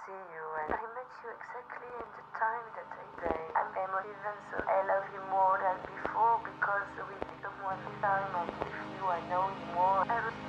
see you, and I met you exactly in the time that I say I'm emotive, and so I love you more than before because we took more time, and with you I know you more. I